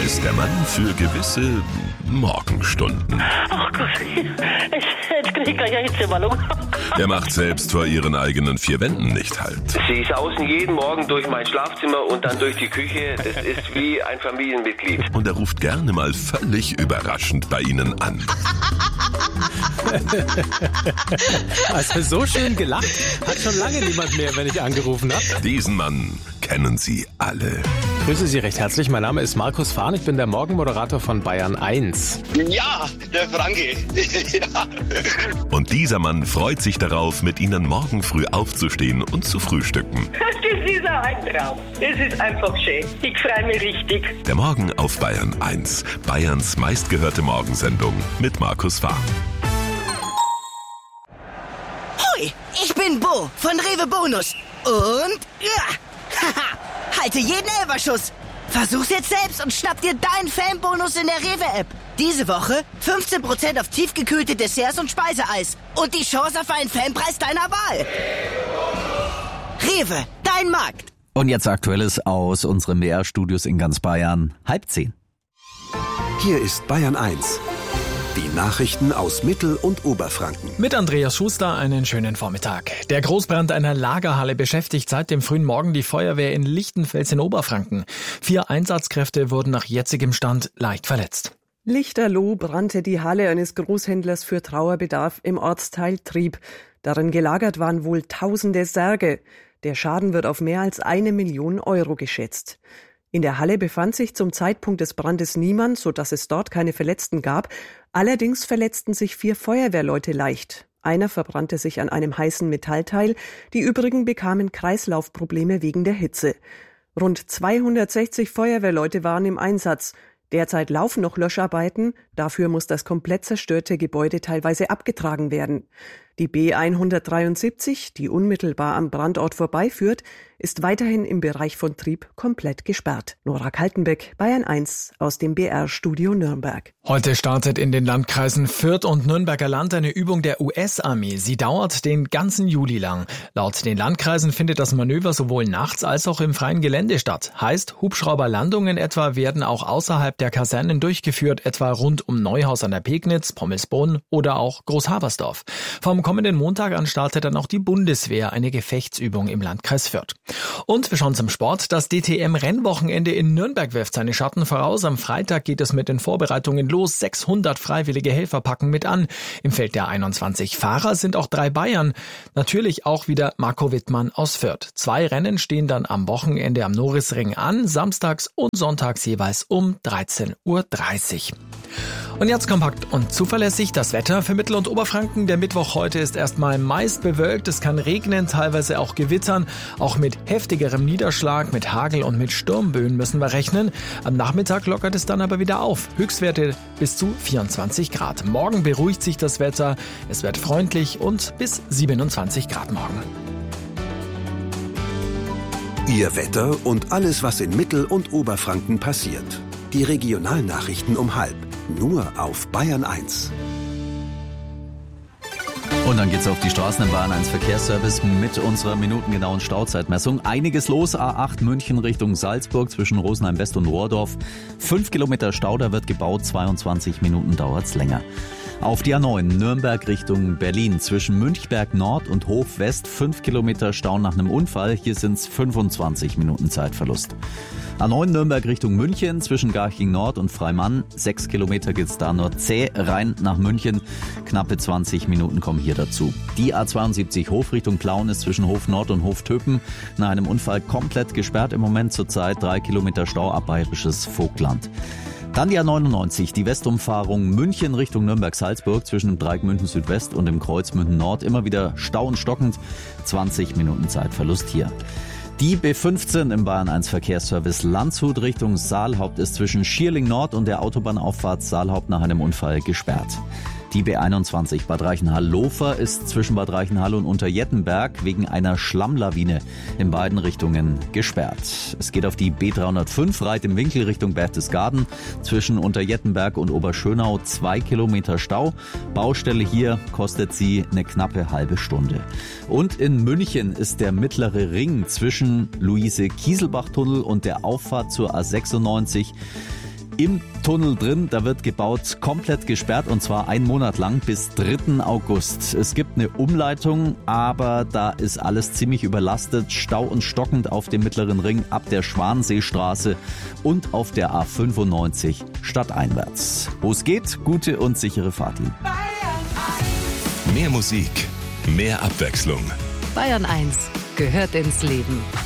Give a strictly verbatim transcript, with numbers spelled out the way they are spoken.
ist der Mann für gewisse Morgenstunden. Ach Gott, jetzt krieg ich gleich eine Hitzewallung. Er macht selbst vor ihren eigenen vier Wänden nicht halt. Sie ist außen jeden Morgen durch mein Schlafzimmer und dann durch die Küche. Das ist wie ein Familienmitglied. Und er ruft gerne mal völlig überraschend bei Ihnen an. Also so schön gelacht hat schon lange niemand mehr, wenn ich angerufen habe. Diesen Mann kennen Sie alle. Ich grüße Sie recht herzlich. Mein Name ist Markus Fahn. Ich bin der Morgenmoderator von Bayern eins. Ja, der Franke. Ja. Und dieser Mann freut sich darauf, mit Ihnen morgen früh aufzustehen und zu frühstücken. Das ist ein Traum. Das ist einfach schön. Ich freue mich richtig. Der Morgen auf Bayern eins. Bayerns meistgehörte Morgensendung mit Markus Fahn. Hoi, ich bin Bo von Rewe Bonus. Und ja, haha, halte jeden Elferschuss. Versuch's jetzt selbst und schnapp dir deinen Fanbonus in der Rewe-App. Diese Woche fünfzehn Prozent auf tiefgekühlte Desserts und Speiseeis. Und die Chance auf einen Fanpreis deiner Wahl. Rewe, dein Markt. Und jetzt Aktuelles aus unseren B R-Studios in ganz Bayern. Halb zehn. Hier ist Bayern eins. Die Nachrichten aus Mittel- und Oberfranken. Mit Andreas Schuster einen schönen Vormittag. Der Großbrand einer Lagerhalle beschäftigt seit dem frühen Morgen die Feuerwehr in Lichtenfels in Oberfranken. Vier Einsatzkräfte wurden nach jetzigem Stand leicht verletzt. Lichterloh brannte die Halle eines Großhändlers für Trauerbedarf im Ortsteil Trieb. Darin gelagert waren wohl tausende Särge. Der Schaden wird auf mehr als eine Million Euro geschätzt. In der Halle befand sich zum Zeitpunkt des Brandes niemand, sodass es dort keine Verletzten gab. Allerdings verletzten sich vier Feuerwehrleute leicht. Einer verbrannte sich an einem heißen Metallteil, die übrigen bekamen Kreislaufprobleme wegen der Hitze. Rund zweihundertsechzig Feuerwehrleute waren im Einsatz. Derzeit laufen noch Löscharbeiten, dafür muss das komplett zerstörte Gebäude teilweise abgetragen werden. Die B hundertdreiundsiebzig, die unmittelbar am Brandort vorbeiführt, ist weiterhin im Bereich von Trieb komplett gesperrt. Nora Kaltenbeck, Bayern eins aus dem B R-Studio Nürnberg. Heute startet in den Landkreisen Fürth und Nürnberger Land eine Übung der U S-Armee. Sie dauert den ganzen Juli lang. Laut den Landkreisen findet das Manöver sowohl nachts als auch im freien Gelände statt. Heißt, Hubschrauberlandungen etwa werden auch außerhalb der Kasernen durchgeführt, etwa rund um Neuhaus an der Pegnitz, Pommelsbrunn oder auch Großhabersdorf. Vom kommenden Montag an startet dann auch die Bundeswehr eine Gefechtsübung im Landkreis Fürth. Und wir schauen zum Sport. Das D T M-Rennwochenende in Nürnberg wirft seine Schatten voraus. Am Freitag geht es mit den Vorbereitungen los. sechshundert freiwillige Helfer packen mit an. Im Feld der einundzwanzig Fahrer sind auch drei Bayern. Natürlich auch wieder Marco Wittmann aus Fürth. Zwei Rennen stehen dann am Wochenende am Norrisring an. Samstags und sonntags jeweils um dreizehn Uhr dreißig. Und jetzt kompakt und zuverlässig das Wetter für Mittel- und Oberfranken. Der Mittwoch heute ist erstmal meist bewölkt. Es kann regnen, teilweise auch gewittern. Auch mit heftigerem Niederschlag, mit Hagel und mit Sturmböen müssen wir rechnen. Am Nachmittag lockert es dann aber wieder auf. Höchstwerte bis zu vierundzwanzig Grad. Morgen beruhigt sich das Wetter. Es wird freundlich und bis siebenundzwanzig Grad morgen. Ihr Wetter und alles, was in Mittel- und Oberfranken passiert. Die Regionalnachrichten um halb. Nur auf Bayern eins. Und dann geht's auf die Straßen im Bayern eins Verkehrsservice mit unserer minutengenauen Stauzeitmessung. Einiges los, A acht München Richtung Salzburg zwischen Rosenheim West und Rohrdorf. Fünf Kilometer Stau, da wird gebaut, zweiundzwanzig Minuten dauert's länger. Auf die A neun Nürnberg Richtung Berlin zwischen Münchberg Nord und Hof West fünf Kilometer Stau nach einem Unfall. Hier sind's fünfundzwanzig Minuten Zeitverlust. A neun Nürnberg Richtung München zwischen Garching Nord und Freimann. Sechs Kilometer geht's da nur zäh rein nach München. Knappe zwanzig Minuten kommen hier dazu. Die A zweiundsiebzig Hof Richtung Plauen ist zwischen Hof Nord und Hof Töpen nach einem Unfall komplett gesperrt im Moment zurzeit. Drei Kilometer Stau ab Bayerisches Vogtland. Dann die A neunundneunzig, die Westumfahrung München Richtung Nürnberg-Salzburg zwischen dem Dreieck München Südwest und dem Kreuz München Nord. Immer wieder Stau und stockend, zwanzig Minuten Zeitverlust hier. Die B fünfzehn im Bayern eins Verkehrsservice Landshut Richtung Saalhaupt ist zwischen Schierling Nord und der Autobahnauffahrt Saalhaupt nach einem Unfall gesperrt. Die B einundzwanzig Bad Reichenhall-Lofer ist zwischen Bad Reichenhall und Unterjettenberg wegen einer Schlammlawine in beiden Richtungen gesperrt. Es geht auf die B dreihundertfünf Reit im Winkel Richtung Berchtesgaden zwischen Unterjettenberg und Oberschönau zwei Kilometer Stau. Baustelle hier kostet sie eine knappe halbe Stunde. Und in München ist der mittlere Ring zwischen Luise-Kieselbach-Tunnel und der Auffahrt zur A sechsundneunzig im Tunnel drin. Da wird gebaut, komplett gesperrt und zwar einen Monat lang bis dritten August. Es gibt eine Umleitung, aber da ist alles ziemlich überlastet. Stau und stockend auf dem Mittleren Ring ab der Schwanseestraße und auf der A fünfundneunzig stadteinwärts. Wo es geht, gute und sichere Fahrt Ihnen. Mehr Musik, mehr Abwechslung. Bayern eins gehört ins Leben.